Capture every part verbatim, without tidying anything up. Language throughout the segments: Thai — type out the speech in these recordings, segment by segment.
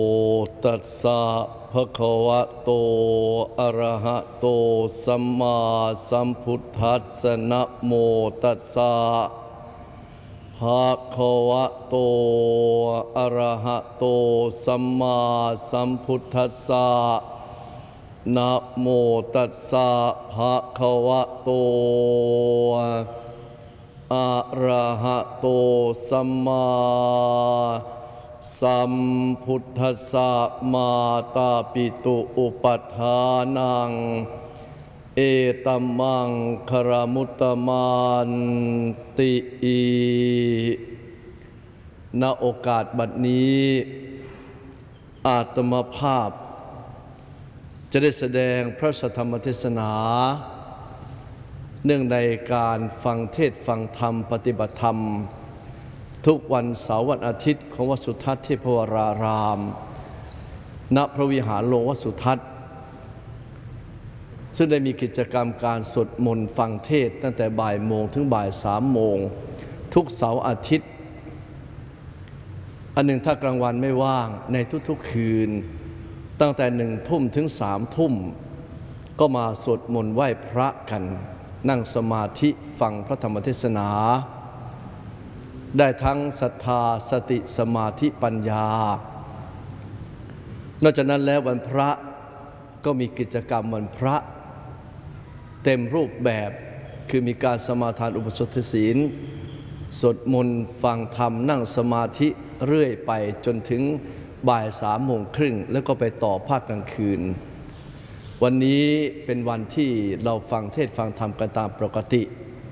โอตัสสะภะคะวะโตอะระหะโตสัมมาสัมพุทธัสสะนะโมตัสสะภะคะวะโตอะระหะโตสัมมาสัมพุทธัสสะนะโมตัสสะภะคะวะโตอะระหะโตสัมมาสัมพุทธัสสะมาตาปิตุอุปัฏฐานังเอตัมมังคารมุตตมันติอีณโอกาสบัดนี้อาตมาภาพจะได้แสดงพระธรรมเทศนาเนื่องในการฟังเทศน์ฟังธรรมปฏิบัติธรรมทุกวันเสาร์วันอาทิตย์ของวัดสุทัศน์เทพวรารามณพระวิหารหลวงวัดสุทัศน์ซึ่งได้มีกิจกรรมการสวดมนต์ฟังเทศน์ตั้งแต่บ่ายโมงถึงบ่ายสามโมงทุกเสาร์อาทิตย์อันหนึ่งถ้ากลางวันไม่ว่างในทุกๆคืนตั้งแต่หนึ่งทุ่มถึงสามทุ่มก็มาสวดมนต์ไหว้พระกันนั่งสมาธิฟังพระธรรมเทศนาได้ทั้งศรัทธาสติสมาธิปัญญานอกจากนั้นแล้ววันพระก็มีกิจกรรมวันพระเต็มรูปแบบคือมีการสมาทานอุปสมบทศีลสวดมนต์ฟังธรรมนั่งสมาธิเรื่อยไปจนถึงบ่ายสามโมงครึ่งแล้วก็ไปต่อภาคกลางคืนวันนี้เป็นวันที่เราฟังเทศน์ฟังธรรมกันตามปกติ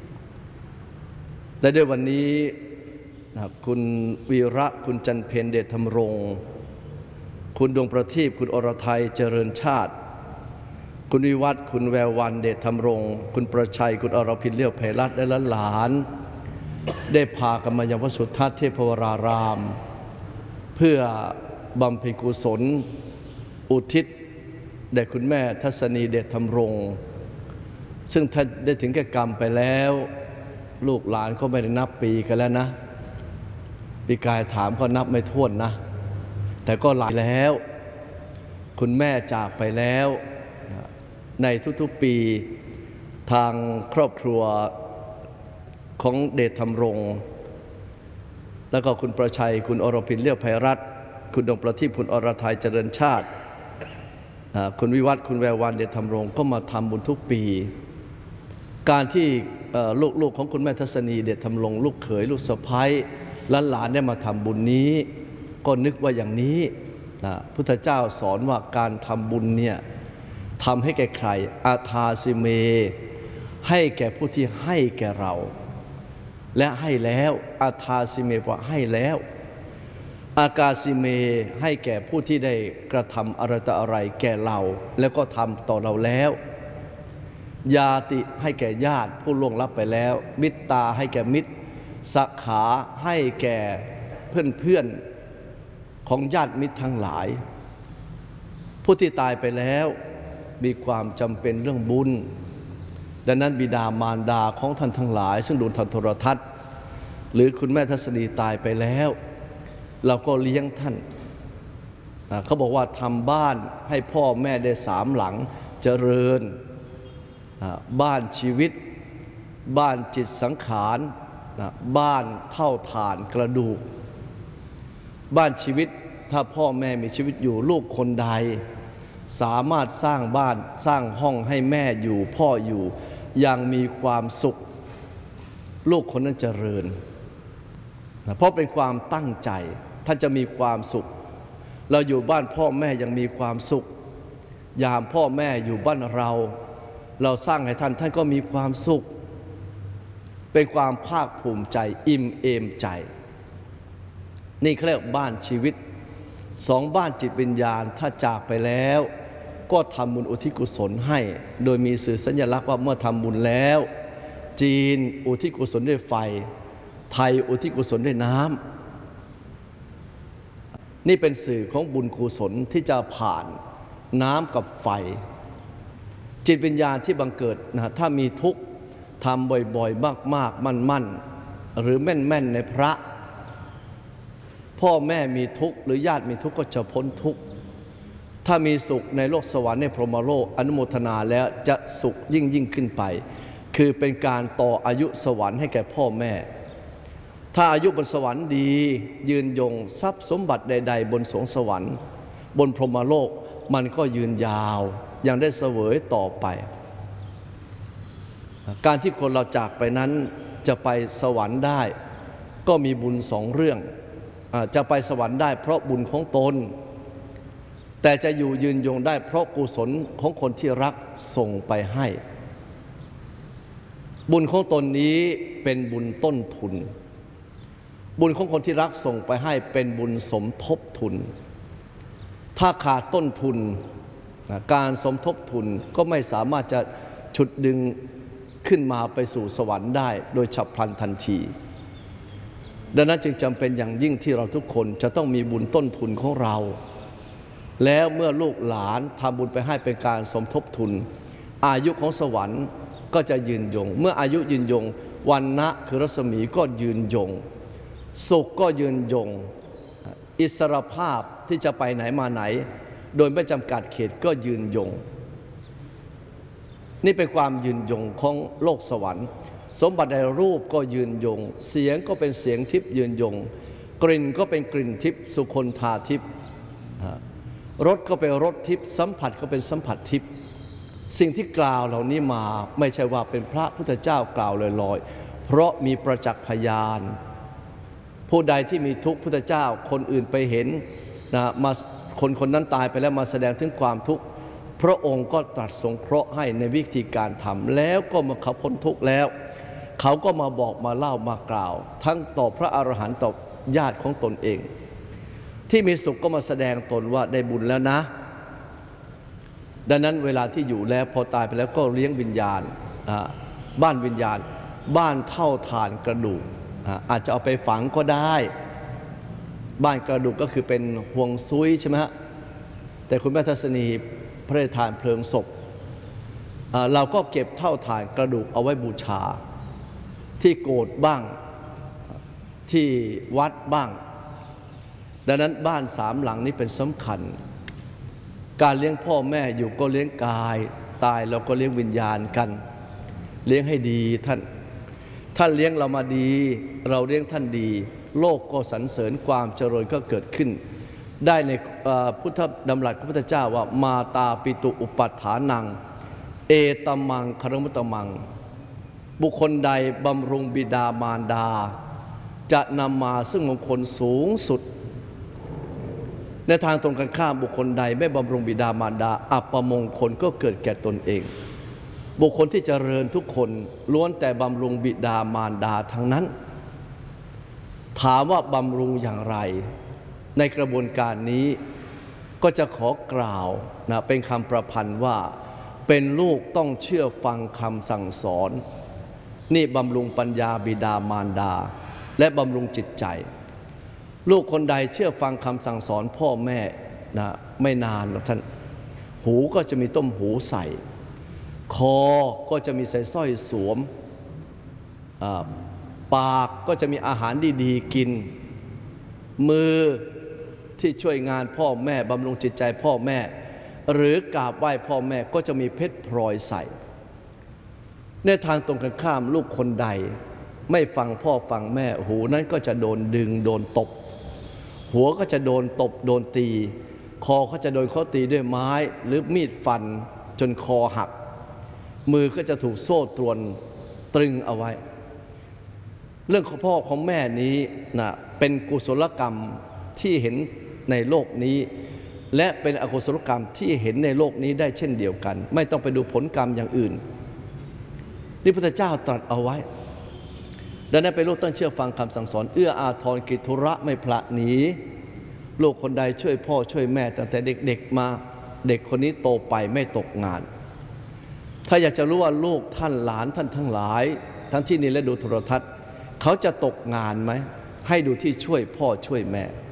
และด้วยวันนี้คุณวีระคุณจันเพ็ญเดชธรรมรงค์คุณดวงประทีปคุณอรทัยเจริญชาติคุณวิวัฒน์คุณแวววันเดชธรรมรงค์คุณประชัยคุณอรพินเลี้ยวไพรัตน์และหลานได้พากันมายังวัดสุทัศน์เทพวรารามเพื่อบำเพ็ญกุศลอุทิศแด่คุณแม่ทัศนีเดชธรรมรงค์ซึ่งท่านได้ถึงแก่กรรมไปแล้วลูกหลานเขาไม่ได้นับปีกันแล้วนะปีกายถามก็นับไม่ถ้วนนะแต่ก็หลายแล้วคุณแม่จากไปแล้วในทุกๆปีทางครอบครัวของเดชธรรมรงค์แล้วก็คุณประชัยคุณอรพินเลี้ยวไพรัตน์คุณดวงประทีปคุณอรทัยเจริญชาติคุณวิวัฒน์คุณแวววันเดชธรรมรงค์ก็มาทำบุญทุกปีการที่ลูกๆของคุณแม่ทัศนีเดชธรรมรงค์ลูกเขยลูกสะใภ้และหลานได้มาทำบุญนี้ก็นึกว่าอย่างนี้นะพุทธเจ้าสอนว่าการทำบุญเนี่ยทำให้แก่ใครอาทาสิเมให้แก่ผู้ที่ให้แก่เราและให้แล้วอาทาสิเมว่าให้แล้วอากาสิเมให้แก่ผู้ที่ได้กระทำอะไรต่ออะไรแก่เราแล้วก็ทำต่อเราแล้วยาติให้แก่ญาติผู้ล่วงลับไปแล้วมิตตาให้แก่มิตรสขาให้แก่เพื่อนเพื่อนของญาติมิตรทั้งหลายผู้ที่ตายไปแล้วมีความจำเป็นเรื่องบุญดังนั้นบิดามารดาของท่านทั้งหลายซึ่งดูทางโทรทัศน์หรือคุณแม่ทัศนีตายไปแล้วเราก็เลี้ยงท่านเขาบอกว่าทำบ้านให้พ่อแม่ได้สามหลังเจริญบ้านชีวิตบ้านจิตสังขารบ้านเท่าฐานกระดูกบ้านชีวิตถ้าพ่อแม่มีชีวิตอยู่ลูกคนใดสามารถสร้างบ้านสร้างห้องให้แม่อยู่พ่ออยู่อย่างมีความสุขลูกคนนั้นเจริญเพราะเป็นความตั้งใจท่านจะมีความสุขเราอยู่บ้านพ่อแม่ยังมีความสุขยามพ่อแม่อยู่บ้านเราเราสร้างให้ท่านท่านก็มีความสุขเป็นความภาคภูมิใจอิ่มเอมใจนี่เขาเรียกบ้านชีวิตสองบ้านจิตวิญญาณถ้าจากไปแล้วก็ทำบุญอุทิศกุศลให้โดยมีสื่อสัญลักษณ์ว่าเมื่อทำบุญแล้วจีนอุทิศกุศลด้วยไฟไทยอุทิศกุศลด้วยน้ำนี่เป็นสื่อของบุญกุศลที่จะผ่านน้ำกับไฟจิตวิญญาณที่บังเกิดนะถ้ามีทุกข์ทำบ่อยๆมากๆมั่นๆหรือแม่นๆในพระพ่อแม่มีทุกข์หรือญาติมีทุกข์ก็จะพ้นทุกข์ถ้ามีสุขในโลกสวรรค์ในพรหมโลกอนุโมทนาแล้วจะสุขยิ่งยิ่งขึ้นไปคือเป็นการต่ออายุสวรรค์ให้แก่พ่อแม่ถ้าอายุบนสวรรค์ดียืนยงทรัพย์สมบัติใดๆบนสวงสวรรค์บนพรหมโลกมันก็ยืนยาวยังได้เสวยต่อไปการที่คนเราจากไปนั้นจะไปสวรรค์ได้ก็มีบุญสองเรื่องจะไปสวรรค์ได้เพราะบุญของตนแต่จะอยู่ยืนยงได้เพราะกุศลของคนที่รักส่งไปให้บุญของตนนี้เป็นบุญต้นทุนบุญของคนที่รักส่งไปให้เป็นบุญสมทบทุนถ้าขาดต้นทุนการสมทบทุนก็ไม่สามารถจะฉุดดึงขึ้นมาไปสู่สวรรค์ได้โดยฉับพลันทันทีดังนั้นจึงจำเป็นอย่างยิ่งที่เราทุกคนจะต้องมีบุญต้นทุนของเราแล้วเมื่อลูกหลานทำบุญไปให้เป็นการสมทบทุนอายุของสวรรค์ก็จะยืนยงเมื่ออายุยืนยงวรรณะคือรัศมีก็ยืนยงสุขก็ยืนยงอิสรภาพที่จะไปไหนมาไหนโดยไม่จำกัดเขตก็ยืนยงนี่เป็นความยืนยงของโลกสวรรค์สมบัติในรูปก็ยืนยงเสียงก็เป็นเสียงทิพย์ยืนยงกลิ่นก็เป็นกลิ่นทิพย์สุคนธาทิพย์รสก็เป็นรสทิพย์สัมผัสก็เป็นสัมผัสทิพย์สิ่งที่กล่าวเหล่านี้มาไม่ใช่ว่าเป็นพระพุทธเจ้ากล่าวลอยๆเพราะมีประจักษ์พยานผู้ใดที่มีทุกข์พุทธเจ้าคนอื่นไปเห็นนะมาคนคนนั้นตายไปแล้วมาแสดงถึงความทุกข์พระองค์ก็ตรัสสงเคราะห์ให้ในวิธีการทำแล้วก็มาเขาพ้นทุกข์แล้วเขาก็มาบอกมาเล่ามากล่าวทั้งต่อพระอรหันต์ต่อญาติของตนเองที่มีสุขก็มาแสดงตนว่าได้บุญแล้วนะดังนั้นเวลาที่อยู่แล้วพอตายไปแล้วก็เลี้ยงวิญญาณบ้านวิญญาณบ้านเท่าฐานกระดูกอาจจะเอาไปฝังก็ได้บ้านกระดูกก็คือเป็นห่วงซุยใช่ไหมฮะแต่คุณแม่ทัศนีพระราชทานเพลิงศพเราก็เก็บเท่าฐานกระดูกเอาไว้บูชาที่โกฏบ้างที่วัดบ้างดังนั้นบ้านสามหลังนี้เป็นสำคัญการเลี้ยงพ่อแม่อยู่ก็เลี้ยงกายตายเราก็เลี้ยงวิญญาณกันเลี้ยงให้ดีท่านท่านเลี้ยงเรามาดีเราเลี้ยงท่านดีโลกก็สรรเสริญความเจริญก็เกิดขึ้นได้ในพุทธดำรัสของพระพุทธเจ้าว่ามาตาปิตุอุปัฏฐานังเอตมังคารมุตตมังบุคคลใดบำรุงบิดามารดาจะนำมาซึ่งมงคลสูงสุดในทางตรงกันข้ามบุคคลใดไม่บำรุงบิดามารดาอัปมงคลก็เกิดแก่ตนเองบุคคลที่เจริญทุกคนล้วนแต่บำรุงบิดามารดาทั้งนั้นถามว่าบำรุงอย่างไรในกระบวนการนี้ก็จะขอกล่าวนะเป็นคำประพันธ์ว่าเป็นลูกต้องเชื่อฟังคำสั่งสอนนี่บำรุงปัญญาบิดามารดาและบำรุงจิตใจลูกคนใดเชื่อฟังคำสั่งสอนพ่อแม่นะไม่นานหรอกท่านหูก็จะมีต้มหูใส่คอก็จะมีใส่สร้อยสวมปากก็จะมีอาหารดีๆกินมือที่ช่วยงานพ่อแม่บำรุงจิตใจพ่อแม่หรือกราบไหว้พ่อแม่ก็จะมีเพชรพลอยใส่ในทางตรงกันข้ามลูกคนใดไม่ฟังพ่อฟังแม่หูนั้นก็จะโดนดึงโดนตบหัวก็จะโดนตบโดนตีคอก็จะโดนเขาตีด้วยไม้หรือมีดฟันจนคอหักมือก็จะถูกโซ่ตรวนตรึงเอาไว้เรื่องของพ่อของแม่นี้นะเป็นกุศลกรรมที่เห็นในโลกนี้และเป็นอกุศลกรรมที่เห็นในโลกนี้ได้เช่นเดียวกันไม่ต้องไปดูผลกรรมอย่างอื่นนี่พระพุทธเจ้าตรัสเอาไว้ดังนั้นเป็นลูกต้องเชื่อฟังคำสั่งสอนเอื้ออาทรกิจธุระไม่พละหนีลูกคนใดช่วยพ่อช่วยแม่ตั้งแต่เด็กๆมาเด็กคนนี้โตไปไม่ตกงานถ้าอยากจะรู้ว่าลูกท่านหลานท่านทั้งหลายทั้งที่นี่และดูโทรทัศน์เขาจะตกงานไหมให้ดูที่ช่วยพ่อช่วยแม่